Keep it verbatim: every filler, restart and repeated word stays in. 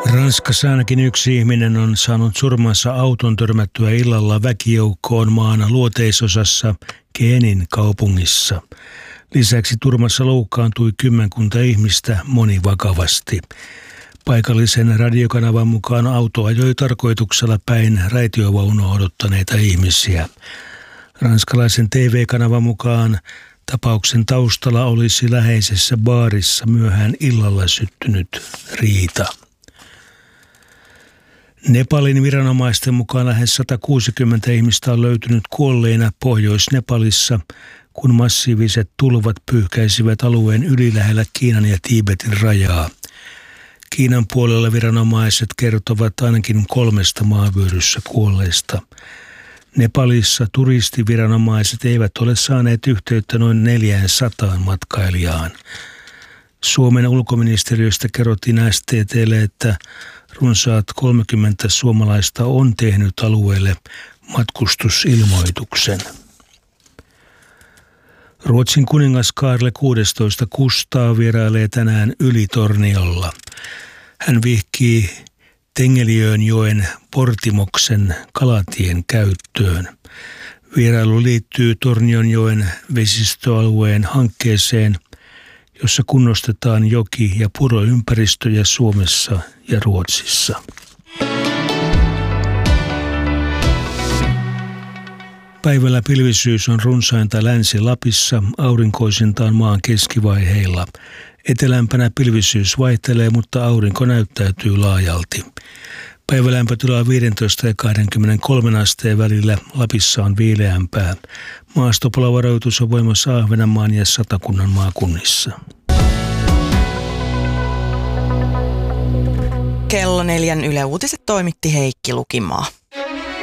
Ranskassa ainakin yksi ihminen on saanut surmansa auton törmättyä illalla väkijoukkoon maan luoteisosassa Caenin kaupungissa. Lisäksi turmassa loukkaantui kymmenkunta ihmistä, moni vakavasti. Paikallisen radiokanavan mukaan auto ajoi tarkoituksella päin raitiovaunua odottaneita ihmisiä. Ranskalaisen T V-kanavan mukaan tapauksen taustalla olisi läheisessä baarissa myöhään illalla syttynyt riita. Nepalin viranomaisten mukaan lähes sata kuusikymmentä ihmistä on löytynyt kuolleina Pohjois-Nepalissa, kun massiiviset tulvat pyyhkäisivät alueen yli lähellä Kiinan ja Tiibetin rajaa. Kiinan puolella viranomaiset kertovat ainakin kolmesta maavyöryssä kuolleesta. Nepalissa turistiviranomaiset eivät ole saaneet yhteyttä noin neljäsataa matkailijaan. Suomen ulkoministeriöstä kerrottiin S T T:lle, että runsaat kolmekymmentä suomalaista on tehnyt alueelle matkustusilmoituksen. Ruotsin kuningas Kaarle kuudestoista Kustaa vierailee tänään Ylitorniolla. Hän vihkii Tengeliönjoen Portimoksen kalatien käyttöön. Vierailu liittyy Tornionjoen vesistöalueen hankkeeseen, jossa kunnostetaan joki- ja puroympäristöjä Suomessa ja Ruotsissa. Päivällä pilvisyys on runsainta Länsi-Lapissa, aurinkoisintaan maan keskivaiheilla. Etelämpänä pilvisyys vaihtelee, mutta aurinko näyttäytyy laajalti. Päivälämpötila viisitoista ja kaksikymmentäkolme asteen välillä, Lapissa on viileämpää. Maastopalovaroitus on voimassa Ahvenanmaan ja Satakunnan maakunnissa. Kello neljän Yle Uutiset toimitti Heikki Lukimaa.